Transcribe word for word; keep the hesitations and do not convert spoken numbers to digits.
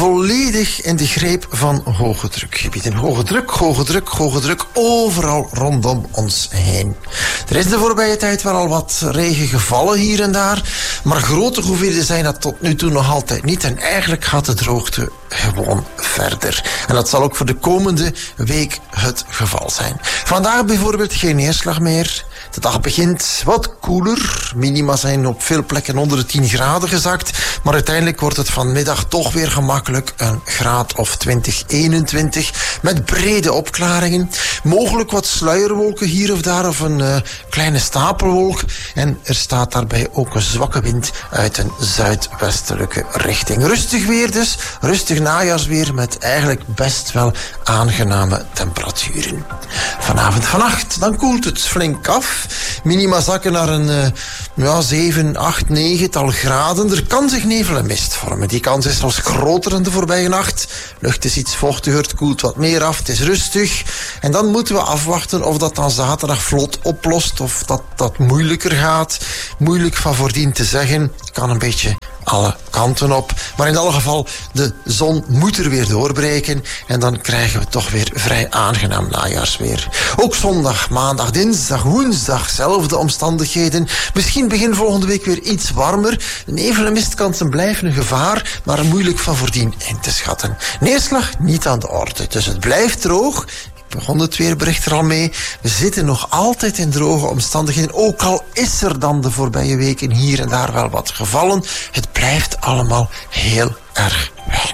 volledig in de greep van hoge drukgebieden. Hoge druk, hoge druk, hoge druk, overal rondom ons heen. Er is de voorbije tijd wel al wat regen gevallen hier en daar, maar grote hoeveelheden zijn dat tot nu toe nog altijd niet. En eigenlijk gaat de droogte gewoon verder. En dat zal ook voor de komende week het geval zijn. Vandaag bijvoorbeeld geen neerslag meer. De dag begint wat koeler. Minima zijn op veel plekken onder de tien graden gezakt. Maar uiteindelijk wordt het vanmiddag toch weer gemakkelijk een graad of twintig, eenentwintig. Met brede opklaringen. Mogelijk wat sluierwolken hier of daar of een uh, kleine stapelwolk. En er staat daarbij ook een zwakke wind uit een zuidwestelijke richting. Rustig weer dus. Rustig najaarsweer met eigenlijk best wel aangename temperaturen. Vanavond, vannacht, dan koelt het flink af. Minima zakken naar een uh, ja, zeven, acht, negental graden. Er kan zich nevel en mist vormen. Die kans is zelfs groter dan de voorbije nacht. Lucht is iets vochtiger, het koelt wat meer af, het is rustig. En dan moeten we afwachten of dat dan zaterdag vlot oplost of dat dat moeilijker gaat. Moeilijk van voordien te zeggen. Kan een beetje alle kanten op. Maar in alle geval, de zon moet er weer doorbreken en dan krijgen we toch weer vrij aangenaam najaarsweer. Ook zondag, maandag, dinsdag, woensdag, zelfde omstandigheden. Misschien begin volgende week weer iets warmer. Nevel- en mistkansen blijven een gevaar, maar moeilijk van voordien in te schatten. Neerslag niet aan de orde, dus het blijft droog. Begon het weerbericht er al mee. We zitten nog altijd in droge omstandigheden. Ook al is er dan de voorbije weken hier en daar wel wat gevallen. Het blijft allemaal heel erg